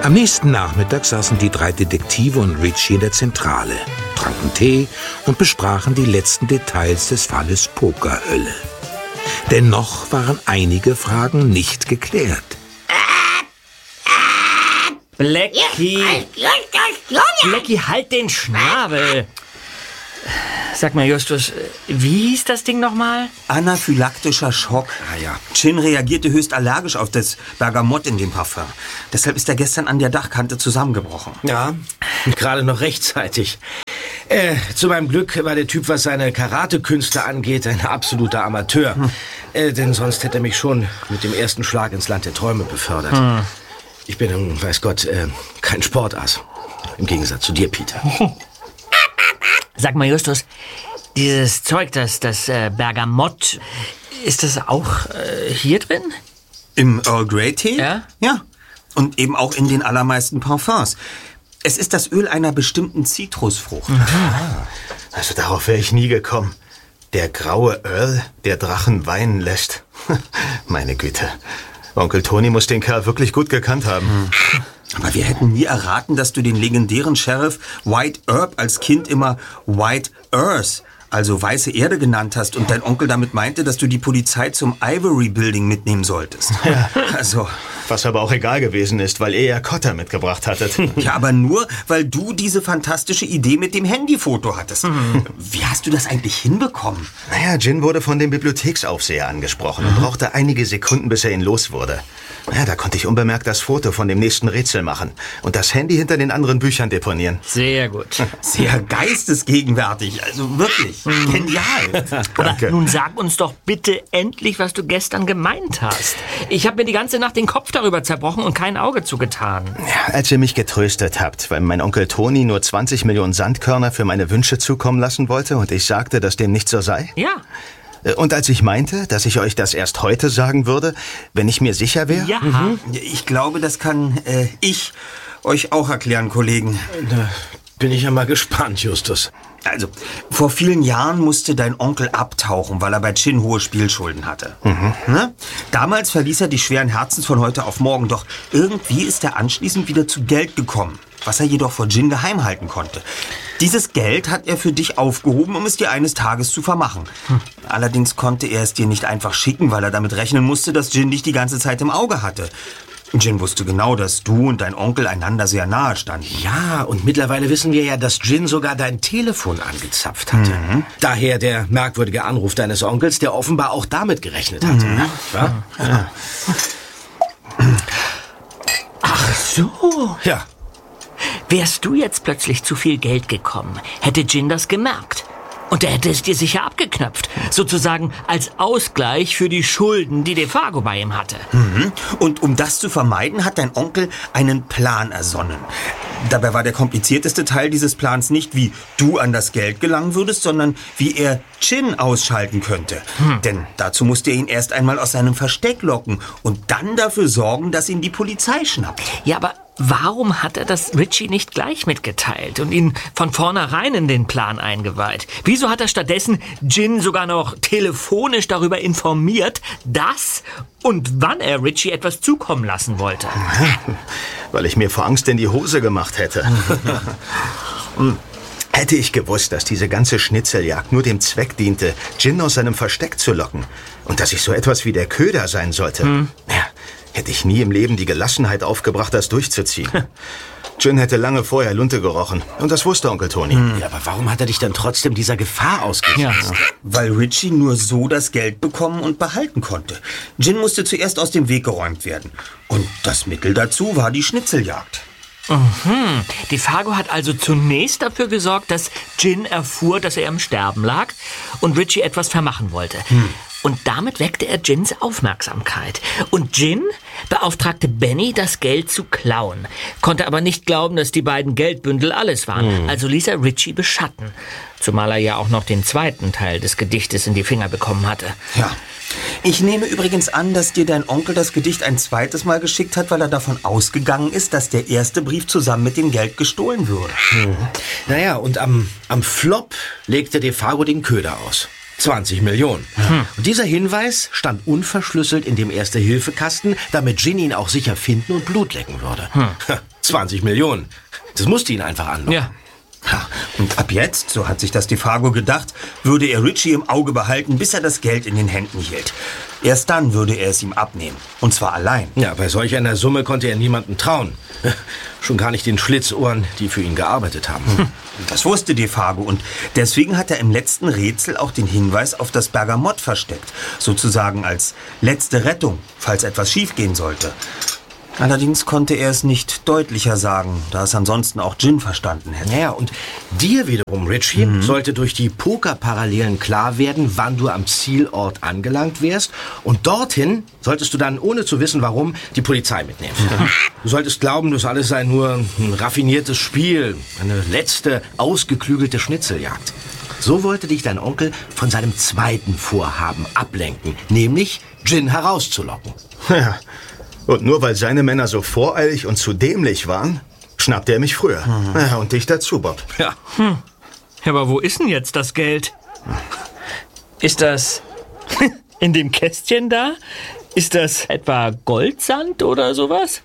Am nächsten Nachmittag saßen die 3 Detektive und Richie in der Zentrale, tranken Tee und besprachen die letzten Details des Falles Pokerhölle. Dennoch waren einige Fragen nicht geklärt. Blackie! Blackie, halt den Schnabel! Sag mal, Justus, wie hieß das Ding nochmal? Anaphylaktischer Schock. Ja. Chin reagierte höchst allergisch auf das Bergamott in dem Parfum. Deshalb ist er gestern an der Dachkante zusammengebrochen. Ja, gerade noch rechtzeitig. Zu meinem Glück war der Typ, was seine Karate-Künste angeht, ein absoluter Amateur. Denn sonst hätte er mich schon mit dem ersten Schlag ins Land der Träume befördert. Ich bin, weiß Gott, kein Sportass. Im Gegensatz zu dir, Peter. Sag mal, Justus, dieses Zeug, das Bergamott, ist das auch hier drin? Im Earl Grey Tee? Ja? Ja. Und eben auch in den allermeisten Parfums. Es ist das Öl einer bestimmten Zitrusfrucht. Also darauf wäre ich nie gekommen. Der graue Earl, der Drachen weinen lässt. Meine Güte. Onkel Tony muss den Kerl wirklich gut gekannt haben. Aber wir hätten nie erraten, dass du den legendären Sheriff White Earp als Kind immer White Earth, also weiße Erde, genannt hast und dein Onkel damit meinte, dass du die Polizei zum Ivory Building mitnehmen solltest. Ja. Also... Was aber auch egal gewesen ist, weil ihr ja Cotter mitgebracht hattet. Ja, aber nur, weil du diese fantastische Idee mit dem Handyfoto hattest. Wie hast du das eigentlich hinbekommen? Naja, Jin wurde von dem Bibliotheksaufseher angesprochen und brauchte einige Sekunden, bis er ihn los wurde. Ja, da konnte ich unbemerkt das Foto von dem nächsten Rätsel machen und das Handy hinter den anderen Büchern deponieren. Sehr gut. Sehr geistesgegenwärtig, also wirklich. Genial. Aber nun sag uns doch bitte endlich, was du gestern gemeint hast. Ich habe mir die ganze Nacht den Kopf darüber zerbrochen und kein Auge zugetan. Ja, als ihr mich getröstet habt, weil mein Onkel Tony nur 20 Millionen Sandkörner für meine Wünsche zukommen lassen wollte und ich sagte, dass dem nicht so sei? Ja. Und als ich meinte, dass ich euch das erst heute sagen würde, wenn ich mir sicher wäre? Ja. Ich glaube, das kann ich euch auch erklären, Kollegen. Da bin ich ja mal gespannt, Justus. Also, vor vielen Jahren musste dein Onkel abtauchen, weil er bei Chin hohe Spielschulden hatte. Ne? Damals verließ er die schweren Herzens von heute auf morgen, doch irgendwie ist er anschließend wieder zu Geld gekommen, was er jedoch vor Jin geheim halten konnte. Dieses Geld hat er für dich aufgehoben, um es dir eines Tages zu vermachen. Allerdings konnte er es dir nicht einfach schicken, weil er damit rechnen musste, dass Jin dich die ganze Zeit im Auge hatte. Jin wusste genau, dass du und dein Onkel einander sehr nahe standen. Ja, und mittlerweile wissen wir ja, dass Jin sogar dein Telefon angezapft hatte. Daher der merkwürdige Anruf deines Onkels, der offenbar auch damit gerechnet hatte. Ja? Ach so. Ja. Wärst du jetzt plötzlich zu viel Geld gekommen, hätte Jin das gemerkt. Und er hätte es dir sicher abgeknöpft. Sozusagen als Ausgleich für die Schulden, die DeFago bei ihm hatte. Und um das zu vermeiden, hat dein Onkel einen Plan ersonnen. Dabei war der komplizierteste Teil dieses Plans nicht, wie du an das Geld gelangen würdest, sondern wie er Chin ausschalten könnte. Denn dazu musste er ihn erst einmal aus seinem Versteck locken und dann dafür sorgen, dass ihn die Polizei schnappt. Ja, aber warum hat er das Richie nicht gleich mitgeteilt und ihn von vornherein in den Plan eingeweiht? Wieso hat er stattdessen Jin sogar noch telefonisch darüber informiert, dass und wann er Richie etwas zukommen lassen wollte? Weil ich mir vor Angst in die Hose gemacht hätte. Hätte ich gewusst, dass diese ganze Schnitzeljagd nur dem Zweck diente, Jin aus seinem Versteck zu locken und dass ich so etwas wie der Köder sein sollte, ja, hätte ich nie im Leben die Gelassenheit aufgebracht, das durchzuziehen. Jin hätte lange vorher Lunte gerochen. Und das wusste Onkel Tony. Ja, aber warum hat er dich dann trotzdem dieser Gefahr ausgesetzt? Weil Richie nur so das Geld bekommen und behalten konnte. Jin musste zuerst aus dem Weg geräumt werden. Und das Mittel dazu war die Schnitzeljagd. DeFago hat also zunächst dafür gesorgt, dass Jin erfuhr, dass er im Sterben lag und Richie etwas vermachen wollte. Und damit weckte er Jins Aufmerksamkeit. Und Jin beauftragte Benny, das Geld zu klauen. Konnte aber nicht glauben, dass die beiden Geldbündel alles waren. Also ließ er Richie beschatten. Zumal er ja auch noch den zweiten Teil des Gedichtes in die Finger bekommen hatte. Ja. Ich nehme übrigens an, dass dir dein Onkel das Gedicht ein zweites Mal geschickt hat, weil er davon ausgegangen ist, dass der erste Brief zusammen mit dem Geld gestohlen würde. Naja, und am Flop legte DeFago den Köder aus. 20 Millionen. Und dieser Hinweis stand unverschlüsselt in dem Erste-Hilfe-Kasten, damit Jin ihn auch sicher finden und Blut lecken würde. 20 Millionen. Das musste ihn einfach anlocken. Ja. Ja, und ab jetzt, so hat sich das DeFargo gedacht, würde er Richie im Auge behalten, bis er das Geld in den Händen hielt. Erst dann würde er es ihm abnehmen. Und zwar allein. Ja, bei solch einer Summe konnte er niemandem trauen. Schon gar nicht den Schlitzohren, die für ihn gearbeitet haben. Das wusste DeFargo und deswegen hat er im letzten Rätsel auch den Hinweis auf das Bergamott versteckt. Sozusagen als letzte Rettung, falls etwas schiefgehen sollte. Allerdings konnte er es nicht deutlicher sagen, da es ansonsten auch Gin verstanden hätte. Ja, und dir wiederum, Richie, sollte durch die Pokerparallelen klar werden, wann du am Zielort angelangt wärst. Und dorthin solltest du dann, ohne zu wissen warum, die Polizei mitnehmen. Du solltest glauben, das alles sei nur ein raffiniertes Spiel, eine letzte, ausgeklügelte Schnitzeljagd. So wollte dich dein Onkel von seinem zweiten Vorhaben ablenken, nämlich Gin herauszulocken. Ja. Und nur weil seine Männer so voreilig und zu dämlich waren, schnappte er mich früher. Ja, und dich dazu, Bob. Ja. Aber wo ist denn jetzt das Geld? Ist das in dem Kästchen da? Ist das etwa Goldsand oder sowas?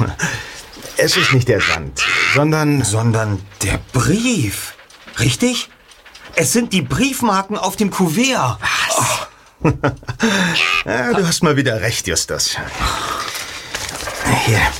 Es ist nicht der Sand, sondern der Brief. Richtig? Es sind die Briefmarken auf dem Kuvert. Was? Ja, du hast mal wieder recht, Justus. Hier.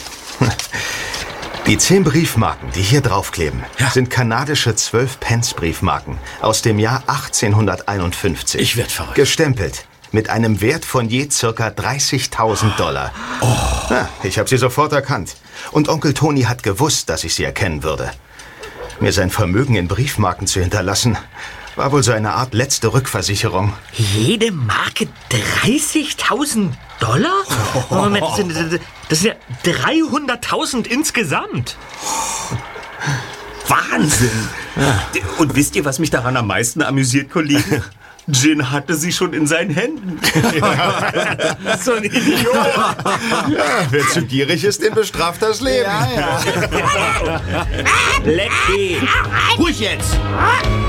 Die 10 Briefmarken, die hier draufkleben, sind kanadische 12-Pence-Briefmarken aus dem Jahr 1851. Ich werd verrückt. Gestempelt. Mit einem Wert von je circa $30.000. Ja, ich habe sie sofort erkannt. Und Onkel Tony hat gewusst, dass ich sie erkennen würde. Mir sein Vermögen in Briefmarken zu hinterlassen, war wohl so eine Art letzte Rückversicherung. Jede Marke $30.000? Moment, das sind ja 300.000 insgesamt. Wahnsinn! Ja. Und wisst ihr, was mich daran am meisten amüsiert, Kollegen? Gin hatte sie schon in seinen Händen. So ein Idiot. Ja, wer zu gierig ist, den bestraft das Leben. Lecky. Ruhig jetzt!